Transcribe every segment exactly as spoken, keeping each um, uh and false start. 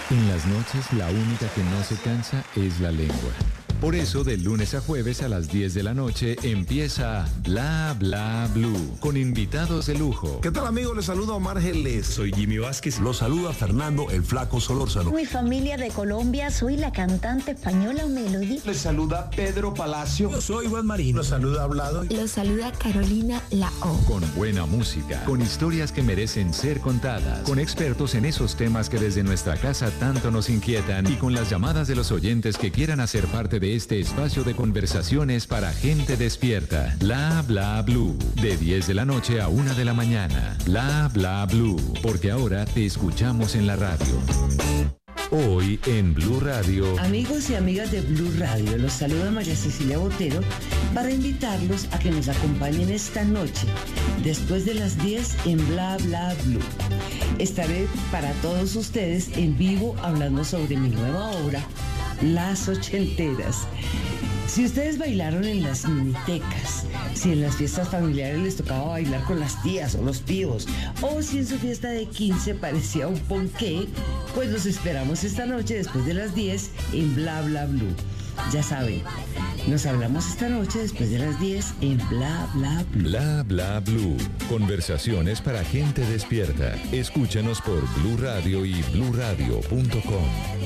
En las noches, la única que no se cansa es la lengua. Por eso, de lunes a jueves a las diez de la noche empieza Bla Bla Blue, con invitados de lujo. ¿Qué tal, amigos? Les saluda Omar Geles. Soy Jimmy Vázquez. Los saluda Fernando el Flaco Solórzano. Mi familia de Colombia, soy la cantante española Melody. Les saluda Pedro Palacio. Yo soy Juan Marino. Los saluda Hablado. Los saluda Carolina La O. Con buena música, con historias que merecen ser contadas, con expertos en esos temas que desde nuestra casa tanto nos inquietan y con las llamadas de los oyentes que quieran hacer parte de este espacio de conversaciones para gente despierta. Bla Bla Blue, de diez de la noche a una de la mañana. Bla Bla Blue, porque ahora te escuchamos en la radio. Hoy en Blue Radio. Amigos y amigas de Blue Radio, los saluda María Cecilia Botero para invitarlos a que nos acompañen esta noche, después de las diez en Bla Bla Blue. Estaré para todos ustedes en vivo hablando sobre mi nueva obra, Las Ochenteras. Si ustedes bailaron en las minitecas, si en las fiestas familiares les tocaba bailar con las tías o los tíos, o si en su fiesta de quince parecía un ponqué, pues los esperamos esta noche después de las diez en Bla Bla Blue. Ya saben, nos hablamos esta noche después de las diez en Bla Bla Blue. Bla Bla Blue. Conversaciones para gente despierta. Escúchanos por Blue Radio y blue radio punto com.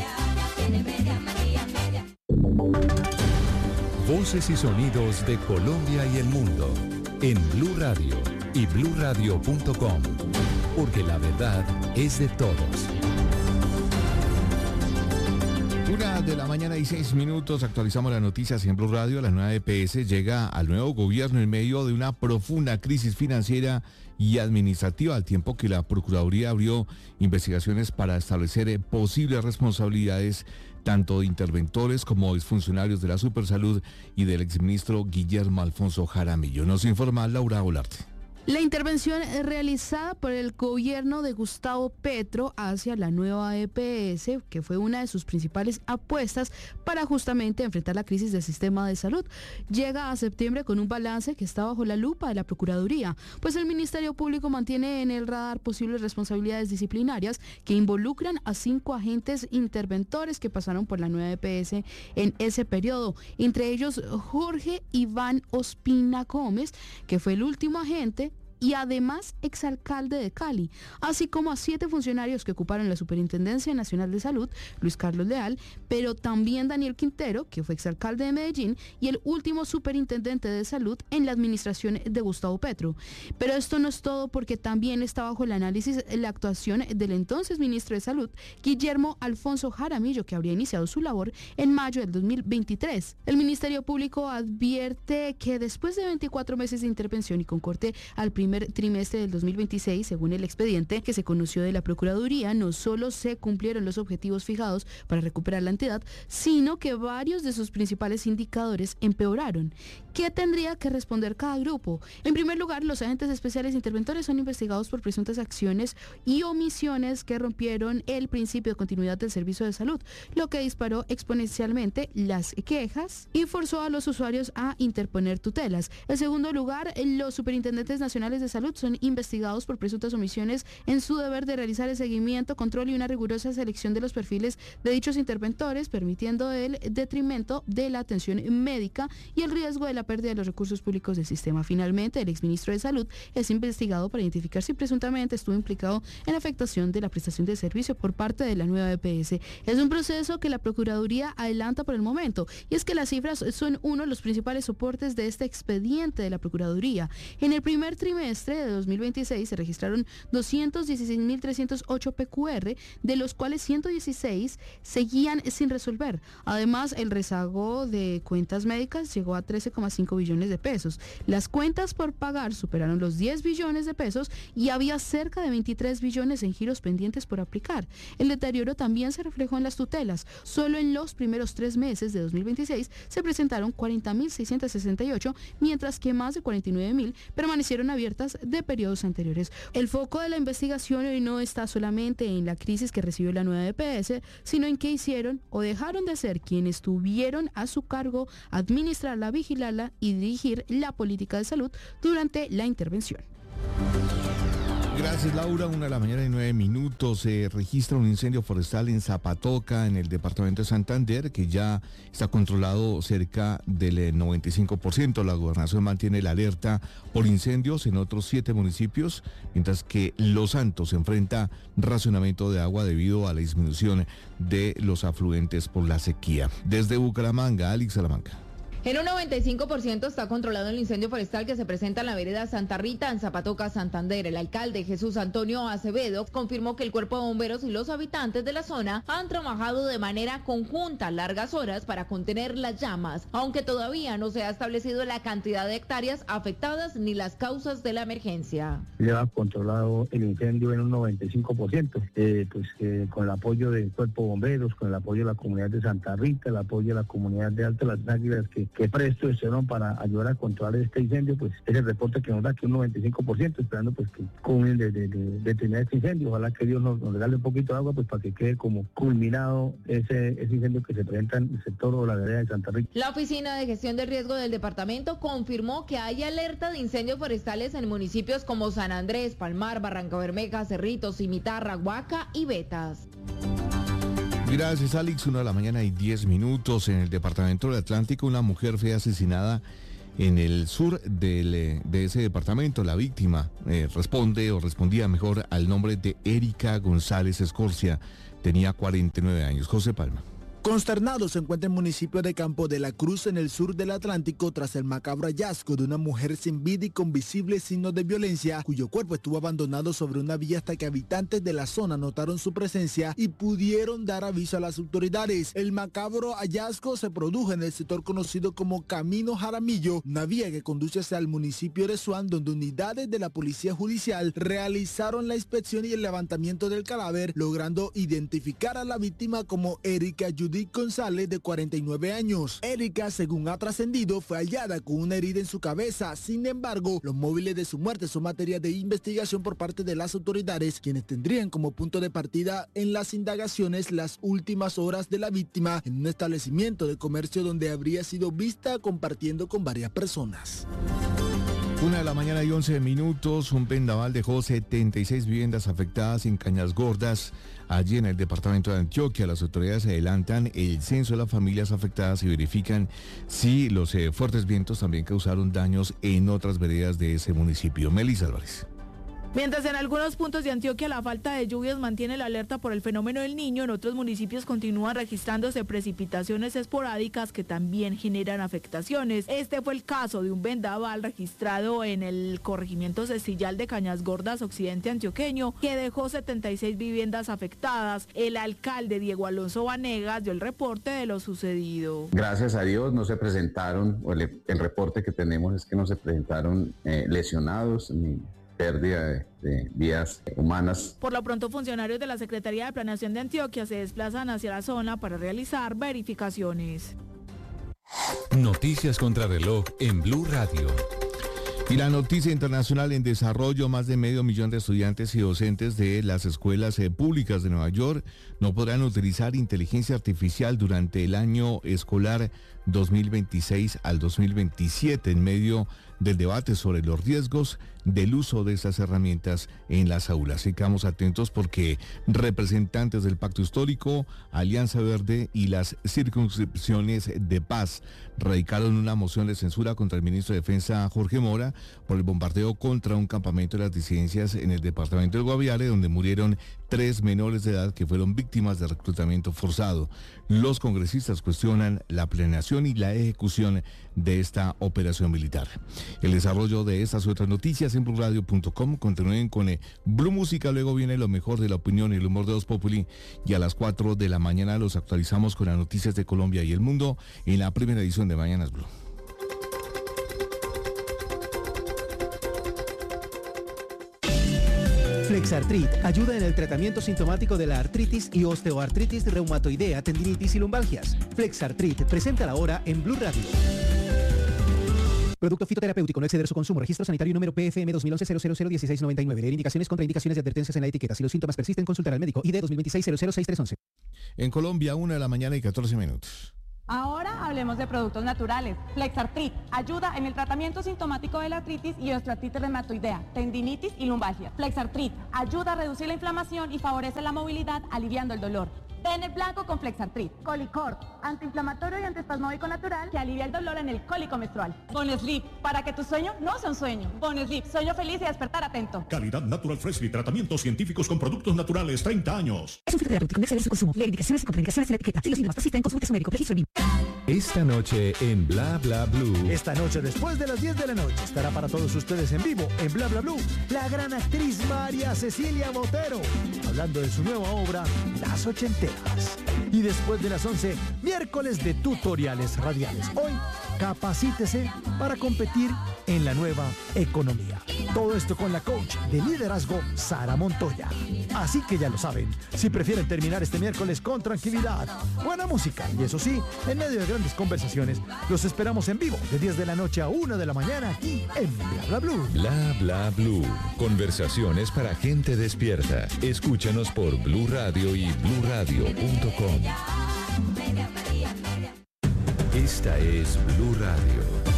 Voces y sonidos de Colombia y el mundo en Blue Radio y blue radio punto com, porque la verdad es de todos. Una de la mañana y seis minutos, actualizamos las noticias en Blue Radio. La nueva E P S llega al nuevo gobierno en medio de una profunda crisis financiera y administrativa, al tiempo que la Procuraduría abrió investigaciones para establecer posibles responsabilidades tanto de interventores como de exfuncionarios de la Supersalud y del exministro Guillermo Alfonso Jaramillo. Nos informa Laura Olarte. La intervención realizada por el gobierno de Gustavo Petro hacia la nueva E P S, que fue una de sus principales apuestas para justamente enfrentar la crisis del sistema de salud, llega a septiembre con un balance que está bajo la lupa de la Procuraduría, pues el Ministerio Público mantiene en el radar posibles responsabilidades disciplinarias que involucran a cinco agentes interventores que pasaron por la nueva E P S en ese periodo, entre ellos Jorge Iván Ospina Gómez, que fue el último agente y además exalcalde de Cali, así como a siete funcionarios que ocuparon la Superintendencia Nacional de Salud, Luis Carlos Leal, pero también Daniel Quintero, que fue exalcalde de Medellín, y el último superintendente de salud en la administración de Gustavo Petro. Pero esto no es todo, porque también está bajo el análisis la actuación del entonces ministro de Salud, Guillermo Alfonso Jaramillo, que habría iniciado su labor en mayo del dos mil veintitrés. El Ministerio Público advierte que después de veinticuatro meses de intervención y con corte al primer trimestre del dos mil veintiséis, según el expediente que se conoció de la Procuraduría, no solo se cumplieron los objetivos fijados para recuperar la entidad, sino que varios de sus principales indicadores empeoraron. ¿Qué tendría que responder cada grupo? En primer lugar, los agentes especiales interventores son investigados por presuntas acciones y omisiones que rompieron el principio de continuidad del servicio de salud, lo que disparó exponencialmente las quejas y forzó a los usuarios a interponer tutelas. En segundo lugar, los superintendentes nacionales de salud son investigados por presuntas omisiones en su deber de realizar el seguimiento, control y una rigurosa selección de los perfiles de dichos interventores, permitiendo el detrimento de la atención médica y el riesgo de la pérdida de los recursos públicos del sistema. Finalmente, el exministro de Salud es investigado para identificar si presuntamente estuvo implicado en la afectación de la prestación de servicio por parte de la nueva E P S. Es un proceso que la Procuraduría adelanta por el momento, y es que las cifras son uno de los principales soportes de este expediente de la Procuraduría. En el primer trimestre de dos mil veintiséis se registraron doscientos dieciséis mil trescientos ocho P Q R, de los cuales ciento dieciséis seguían sin resolver. Además, el rezago de cuentas médicas llegó a trece coma cinco billones de pesos. Las cuentas por pagar superaron los diez billones de pesos y había cerca de veintitrés billones en giros pendientes por aplicar. El deterioro también se reflejó en las tutelas. Solo en los primeros tres meses de dos mil veintiséis se presentaron cuarenta mil seiscientos sesenta y ocho, mientras que más de cuarenta y nueve mil permanecieron abiertas de periodos anteriores. El foco de la investigación hoy no está solamente en la crisis que recibió la nueva E P S, sino en qué hicieron o dejaron de hacer quienes tuvieron a su cargo administrarla, vigilarla y dirigir la política de salud durante la intervención. Gracias. Gracias, Laura. Una de la mañana y nueve minutos. Se registra un incendio forestal en Zapatoca, en el departamento de Santander, que ya está controlado cerca del noventa y cinco por ciento. La gobernación mantiene la alerta por incendios en otros siete municipios, mientras que Los Santos enfrenta racionamiento de agua debido a la disminución de los afluentes por la sequía. Desde Bucaramanga, Alex Salamanca. En un noventa y cinco por ciento está controlado el incendio forestal que se presenta en la vereda Santa Rita, en Zapatoca, Santander. El alcalde Jesús Antonio Acevedo confirmó que el cuerpo de bomberos y los habitantes de la zona han trabajado de manera conjunta largas horas para contener las llamas, aunque todavía no se ha establecido la cantidad de hectáreas afectadas ni las causas de la emergencia. Lleva controlado el incendio en un noventa y cinco por ciento, eh, pues eh, con el apoyo del cuerpo de bomberos, con el apoyo de la comunidad de Santa Rita, el apoyo de la comunidad de Alto Las Águilas, que que presto estuvieron para ayudar a controlar este incendio, pues es el reporte que nos da que un noventa y cinco por ciento, esperando pues que culminen de, de, de, de terminar este incendio. Ojalá que Dios nos, nos regale un poquito de agua pues para que quede como culminado ese, ese incendio que se presenta en el sector o la vereda de Santa Rita. La Oficina de Gestión de Riesgo del departamento confirmó que hay alerta de incendios forestales en municipios como San Andrés, Palmar, Barranca Bermeja, Cerritos, Cimitarra, Huaca y Betas. Gracias, Alex. Una de la mañana y diez minutos. En el departamento del Atlántico, una mujer fue asesinada en el sur del, de ese departamento. La víctima eh, responde o respondía mejor al nombre de Erika González Escorcia. Tenía cuarenta y nueve años. José Palma. Consternado se encuentra el municipio de Campo de la Cruz, en el sur del Atlántico, tras el macabro hallazgo de una mujer sin vida y con visibles signos de violencia, cuyo cuerpo estuvo abandonado sobre una vía hasta que habitantes de la zona notaron su presencia y pudieron dar aviso a las autoridades. El macabro hallazgo se produjo en el sector conocido como Camino Jaramillo, una vía que conduce hacia el municipio de Suán, donde unidades de la Policía Judicial realizaron la inspección y el levantamiento del cadáver, logrando identificar a la víctima como Erika Judith González, de cuarenta y nueve años. Erika, según ha trascendido, fue hallada con una herida en su cabeza. Sin embargo, los móviles de su muerte son materia de investigación por parte de las autoridades, quienes tendrían como punto de partida en las indagaciones las últimas horas de la víctima en un establecimiento de comercio donde habría sido vista compartiendo con varias personas. Una de la mañana y once minutos, un vendaval dejó setenta y seis viviendas afectadas en Cañas Gordas, allí en el departamento de Antioquia. Las autoridades adelantan el censo de las familias afectadas y verifican si los eh, fuertes vientos también causaron daños en otras veredas de ese municipio. Melissa Álvarez. Mientras en algunos puntos de Antioquia la falta de lluvias mantiene la alerta por el fenómeno del Niño, en otros municipios continúan registrándose precipitaciones esporádicas que también generan afectaciones. Este fue el caso de un vendaval registrado en el corregimiento Cestillal de Cañas Gordas, occidente antioqueño, que dejó setenta y seis viviendas afectadas. El alcalde Diego Alonso Vanegas dio el reporte de lo sucedido. Gracias a Dios no se presentaron, o el, el reporte que tenemos es que no se presentaron eh, lesionados ni pérdida de, de vidas humanas. Por lo pronto, funcionarios de la Secretaría de Planeación de Antioquia se desplazan hacia la zona para realizar verificaciones. Noticias contra reloj en Blue Radio. Y la noticia internacional en desarrollo: más de medio millón de estudiantes y docentes de las escuelas eh, públicas de Nueva York no podrán utilizar inteligencia artificial durante el año escolar dos mil veintiséis al dos mil veintisiete, en medio del debate sobre los riesgos del uso de esas herramientas en las aulas. Sigamos atentos porque representantes del Pacto Histórico, Alianza Verde y las circunscripciones de paz radicaron una moción de censura contra el ministro de Defensa, Jorge Mora, por el bombardeo contra un campamento de las disidencias en el departamento del Guaviare, donde murieron tres menores de edad que fueron víctimas de reclutamiento forzado. Los congresistas cuestionan la planeación y la ejecución de esta operación militar. El desarrollo de estas y otras noticias en blue radio punto com. Continúen con eh, Blue Música, luego viene lo mejor de la opinión y el humor de Voz Populi, y a las cuatro de la mañana los actualizamos con las noticias de Colombia y el mundo en la primera edición de Mañanas Blue. Flexartrit ayuda en el tratamiento sintomático de la artritis y osteoartritis reumatoidea, tendinitis y lumbalgias. Flexartrit presenta la hora en Blue Radio. Producto fitoterapéutico, no exceder su consumo. Registro sanitario número P F M dos mil once cero cero cero dieciséis noventa y nueve. Leer indicaciones, contraindicaciones y advertencias en la etiqueta. Si los síntomas persisten, consultar al médico. I D dos mil veintiséis cero cero seis tres once. En Colombia, una de la mañana y catorce minutos. Ahora hablemos de productos naturales. Flexartrit ayuda en el tratamiento sintomático de la artritis y osteoartritis reumatoidea, tendinitis y lumbalgia. Flexartrit ayuda a reducir la inflamación y favorece la movilidad, aliviando el dolor. Tener blanco con Flexartrit. Colicort, antiinflamatorio y antiespasmódico natural que alivia el dolor en el cólico menstrual. Bonesleep, para que tu sueño no sea un sueño. Bonesleep, sueño feliz y despertar atento. Calidad Natural Freshly, tratamientos científicos con productos naturales, treinta años. Es un filtro terapéutico, no excede su consumo. Lee indicaciones y contraindicaciones en la etiqueta. Si los síntomas persisten, consulte a su médico. Registro B I M. Esta noche en Bla Bla Blue. Esta noche después de las diez de la noche estará para todos ustedes en vivo en Bla Bla Blue la gran actriz María Cecilia Botero, hablando de su nueva obra Las Ochenteras. Y después de las once, miércoles de tutoriales radiales. Hoy, capacítese para competir en la nueva economía. Todo esto con la coach de liderazgo, Sara Montoya. Así que ya lo saben, si prefieren terminar este miércoles con tranquilidad, buena música y eso sí, en medio de grandes conversaciones, los esperamos en vivo de diez de la noche a una de la mañana aquí en Bla Bla Blue. Bla Bla Blue. Conversaciones para gente despierta. Escúchanos por Blue Radio y blue radio punto com. Esta es Blue Radio.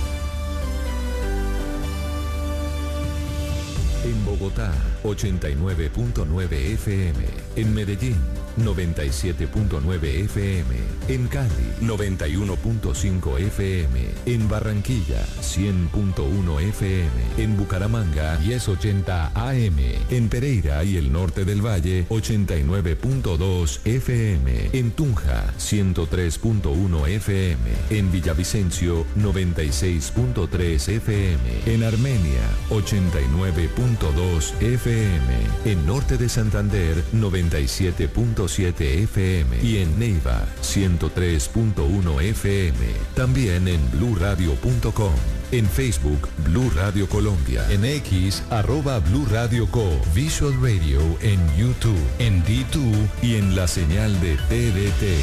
En Bogotá, ochenta y nueve punto nueve F M. En Medellín, noventa y siete punto nueve F M. En Cali, noventa y uno punto cinco F M. En Barranquilla, cien punto uno F M. En Bucaramanga, diez ochenta A M. En Pereira y el norte del Valle, ochenta y nueve punto dos F M. En Tunja, ciento tres punto uno F M. En Villavicencio, noventa y seis punto tres F M. En Armenia, ochenta y nueve punto dos F M. En norte de Santander, noventa y siete punto siete F M. Y en Neiva, ciento tres punto uno F M. También en blue radio punto com. En Facebook, Blue Radio Colombia. En X, arroba Blue Radio Co. Visual Radio en YouTube, en D dos y en la señal de T D T.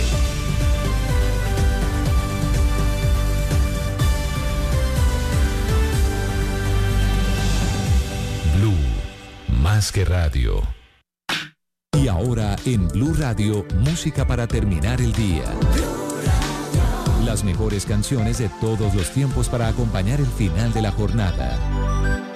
Blue, más que radio. Y ahora en Blue Radio, música para terminar el día. Las mejores canciones de todos los tiempos para acompañar el final de la jornada.